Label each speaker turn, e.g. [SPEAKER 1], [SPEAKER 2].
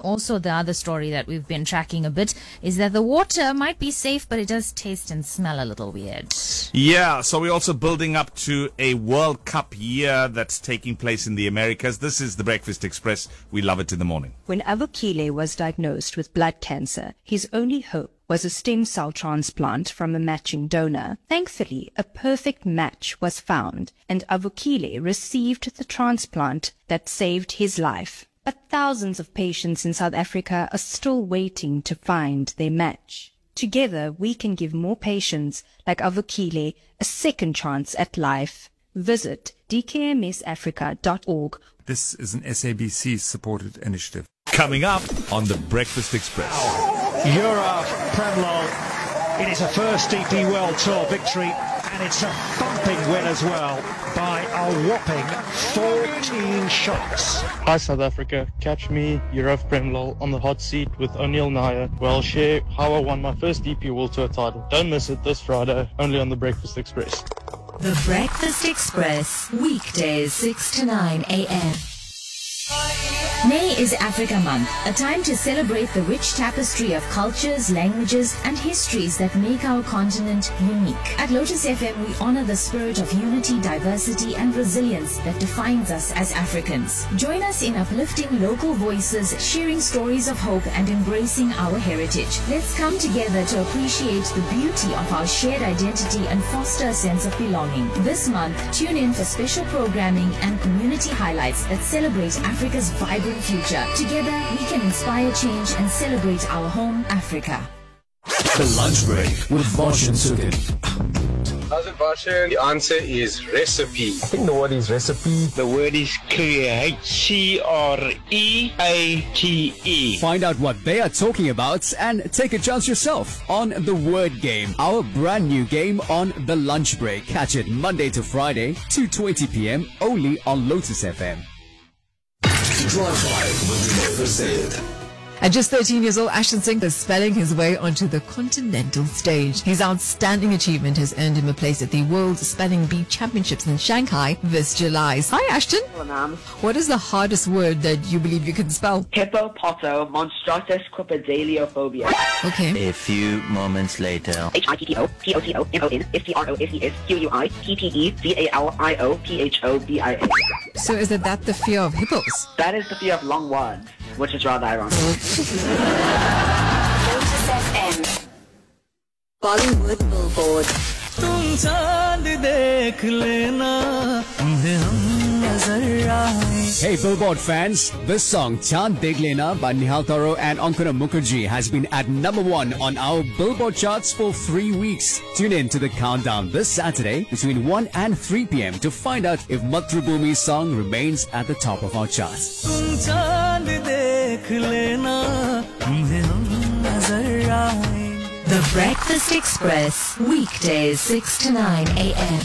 [SPEAKER 1] also the other story that we've been tracking a bit is that the water might be safe, but it does taste and smell a little weird.
[SPEAKER 2] Yeah, so we're also building up to a World Cup year that's taking place in the Americas. This is the Breakfast Express. We love it in the morning.
[SPEAKER 3] When Avukile was diagnosed with blood cancer, his only hope was a stem cell transplant from a matching donor. Thankfully, a perfect match was found, and Avukile received the transplant that saved his life. But thousands of patients in South Africa are still waiting to find their match. Together, we can give more patients like Avukile a second chance at life. Visit dkmsafrica.org.
[SPEAKER 4] This is an SABC-supported initiative.
[SPEAKER 2] Coming up on the Breakfast Express.
[SPEAKER 5] Yourav Premlol. It is a first DP World Tour victory, and it's a thumping win as well by a whopping 14 shots.
[SPEAKER 6] Hi South Africa, catch me, Yourav Premlol, on the hot seat with O'Neill Nair, where I'll share how I won my first DP World Tour title. Don't miss it this Friday, only on the Breakfast Express.
[SPEAKER 7] The Breakfast Express, weekdays 6 to 9 a.m. May is Africa Month, a time to celebrate the rich tapestry of cultures, languages, and histories that make our continent unique. At Lotus FM, we honor the spirit of unity, diversity, and resilience that defines us as Africans. Join us in uplifting local voices, sharing stories of hope, and embracing our heritage. Let's come together to appreciate the beauty of our shared identity and foster a sense of belonging. This month, tune in for special programming and community highlights that celebrate Africa's vibrant future. Together, we can inspire change and celebrate our home, Africa.
[SPEAKER 8] The Lunch Break with Bosch and Sukin.
[SPEAKER 9] How's it, Varshan? The answer is recipe.
[SPEAKER 10] I think the word is recipe.
[SPEAKER 11] The word is create. C-R-E-A-T-E.
[SPEAKER 12] Find out what they are talking about and take a chance yourself on The Word Game, our brand new game on The Lunch Break. Catch it Monday to Friday, 2:20 p.m. only on Lotus FM.
[SPEAKER 8] Drive by with Never Said.
[SPEAKER 13] At just 13 years old, Ashton Singh is spelling his way onto the continental stage. His outstanding achievement has earned him a place at the World Spelling Bee Championships in Shanghai this July. Hi, Ashton.
[SPEAKER 14] Hello, ma'am.
[SPEAKER 13] What is the hardest word that you believe you can spell?
[SPEAKER 14] Hippopoto monstratus quipedaliophobia.
[SPEAKER 13] Okay.
[SPEAKER 15] A few moments later.
[SPEAKER 14] HITTO-POTO-MONSTROSES-QUIPEDALIOPHOBIA.
[SPEAKER 13] So is that the fear of hippos?
[SPEAKER 14] That is the fear of long words, which is rather ironic.
[SPEAKER 7] Lotus FM. Bollywood Billboard.
[SPEAKER 12] Hey Billboard fans, this song Chand Dekh Lena by Nihal Taro and Ankara Mukherjee has been at #1 on our Billboard charts for 3 weeks. Tune in to the countdown this Saturday between 1 and 3 p.m. to find out if Matrubumi's song remains at the top of our charts.
[SPEAKER 7] The Breakfast Express, weekdays 6 to 9 a.m.